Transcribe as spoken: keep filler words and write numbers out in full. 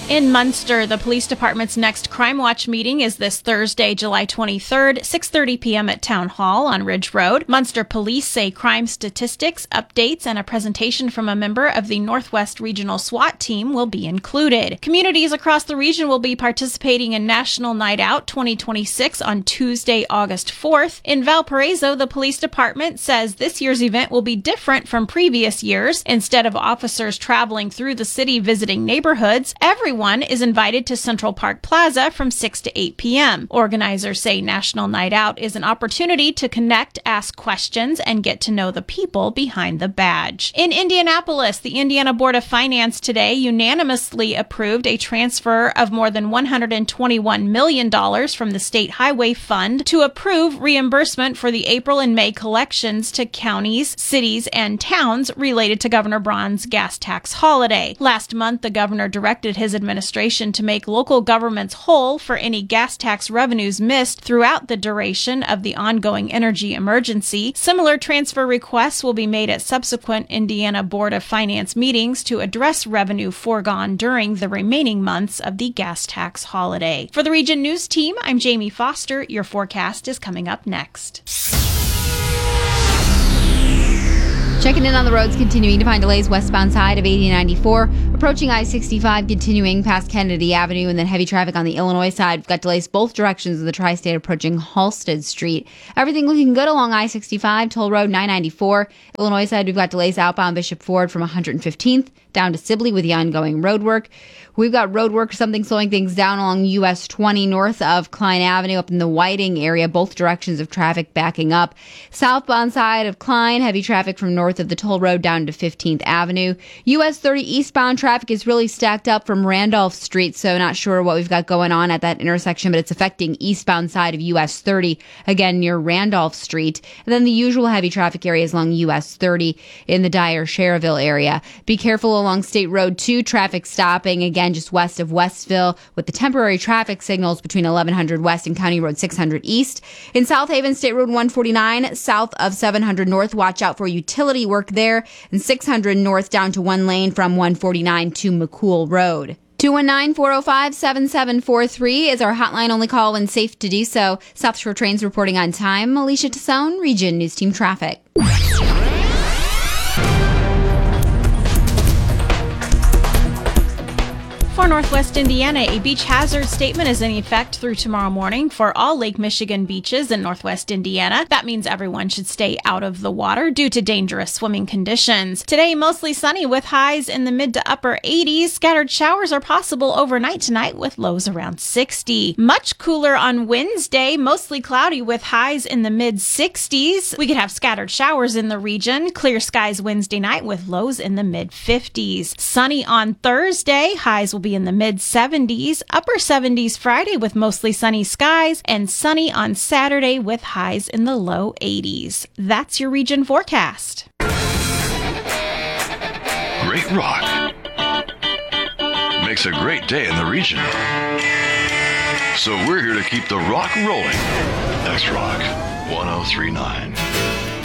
In Munster, the police department's next Crime Watch meeting is this Thursday, July twenty-third, six thirty p.m. at Town Hall on Ridge Road. Munster police say crime statistics, updates, and a presentation from a member of the Northwest Regional SWAT team will be included. Communities across the region will be participating in National Night Out twenty twenty-six on Tuesday, August fourth. In Valparaiso, the police department says this year's event will be different from previous years. Instead of officers traveling through the city visiting neighborhoods, everyone Everyone is invited to Central Park Plaza from six to eight p.m. Organizers say National Night Out is an opportunity to connect, ask questions, and get to know the people behind the badge. In Indianapolis, the Indiana Board of Finance today unanimously approved a transfer of more than one hundred twenty-one million dollars from the State Highway Fund to approve reimbursement for the April and May collections to counties, cities, and towns related to Governor Braun's gas tax holiday. Last month, the governor directed his administration to make local governments whole for any gas tax revenues missed throughout the duration of the ongoing energy emergency. Similar transfer requests will be made at subsequent Indiana Board of Finance meetings to address revenue foregone during the remaining months of the gas tax holiday. For the Region News Team, I'm Jamie Foster. Your forecast is coming up next. Checking in on the roads, continuing to find delays westbound side of eighty ninety-four, approaching I sixty-five, continuing past Kennedy Avenue, and then heavy traffic on the Illinois side. We've got delays both directions of the Tri-State approaching Halsted Street. Everything looking good along I sixty-five, Toll Road nine ninety-four. Illinois side, we've got delays outbound Bishop Ford from one hundred fifteenth down to Sibley with the ongoing road work. We've got road work, something slowing things down along U S twenty north of Klein Avenue up in the Whiting area, both directions of traffic backing up. Southbound side of Klein, heavy traffic from north of the toll road down to fifteenth Avenue. U S thirty eastbound traffic is really stacked up from Randolph Street, so not sure what we've got going on at that intersection, but it's affecting eastbound side of U S thirty, again near Randolph Street. And then the usual heavy traffic areas along U S thirty in the Dyer-Schererville area. Be careful along State Road two, traffic stopping again just west of Westville with the temporary traffic signals between eleven hundred West and County Road six hundred East. In South Haven, State Road one forty-nine south of seven hundred North, watch out for utility work there, and six hundred North down to one lane from one forty-nine to McCool Road. two one nine, four oh five, seven seven four three is our hotline, only call when safe to do so. South Shore Trains reporting on time. Alicia Tassone, Region News Team Traffic. For Northwest Indiana, a beach hazard statement is in effect through tomorrow morning for all Lake Michigan beaches in Northwest Indiana. That means everyone should stay out of the water due to dangerous swimming conditions. Today, mostly sunny with highs in the mid to upper eighties. Scattered showers are possible overnight tonight with lows around sixty. Much cooler on Wednesday, mostly cloudy with highs in the mid sixties. We could have scattered showers in the region. Clear skies Wednesday night with lows in the mid fifties. Sunny on Thursday, highs will be in the mid seventies, upper seventies Friday with mostly sunny skies, and sunny on Saturday with highs in the low eighties. That's your region forecast. Great rock makes a great day in the region. So we're here to keep the rock rolling. X-Rock one oh three point nine.